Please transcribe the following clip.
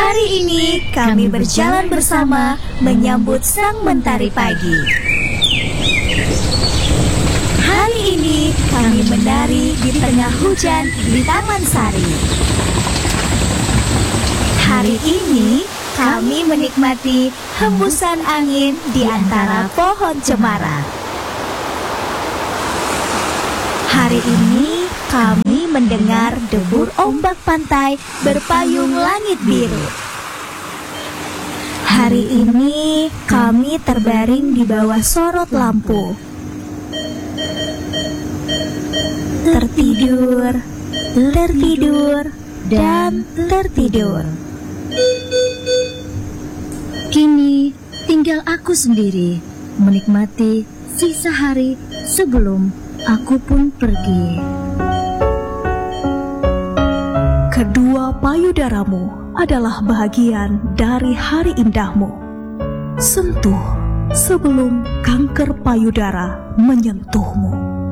Hari ini kami berjalan bersama menyambut sang mentari pagi. Hari ini kami menari di tengah hujan di Taman Sari. Hari ini kami menikmati hembusan angin di antara pohon cemara. Hari ini kami mendengar debur ombak pantai berpayung langit biru. Hari ini kami terbaring di bawah sorot lampu. Tertidur, tertidur, dan tertidur. Kini tinggal aku sendiri menikmati sisa hari sebelum aku pun pergi. Kedua payudaramu adalah bagian dari hari indahmu. Sentuh sebelum kanker payudara menyentuhmu.